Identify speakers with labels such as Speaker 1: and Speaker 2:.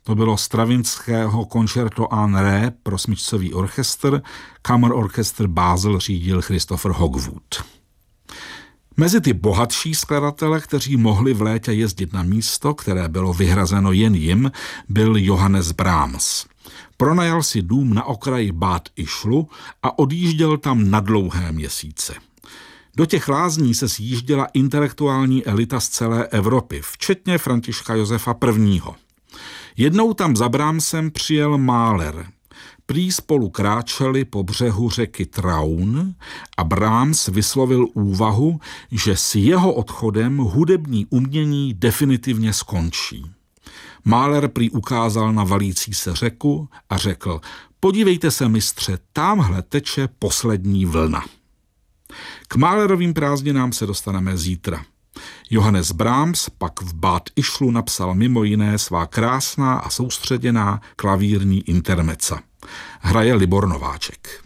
Speaker 1: To bylo Stravinského Concerto en Ré pro smyčcový orchestr, Kammerorchester Basel řídil Christopher Hogwood. Mezi ty bohatší skladatele, kteří mohli v létě jezdit na místo, které bylo vyhrazeno jen jim, byl Johannes Brahms. Pronajal si dům na okraji Bad Ischlu a odjížděl tam na dlouhé měsíce. Do těch lázní se sjížděla intelektuální elita z celé Evropy, včetně Františka Josefa I. Jednou tam za Brahmsem přijel Mahler. Prý spolu kráčeli po břehu řeky Traun a Brahms vyslovil úvahu, že s jeho odchodem hudební umění definitivně skončí. Mahler prý ukázal na valící se řeku a řekl: podívejte se, mistře, támhle teče poslední vlna. K Mahlerovým prázdninám se dostaneme zítra. Johannes Brahms pak v Bad Ischlu napsal mimo jiné svá krásná a soustředěná klavírní intermezza. Hraje Libor Nováček.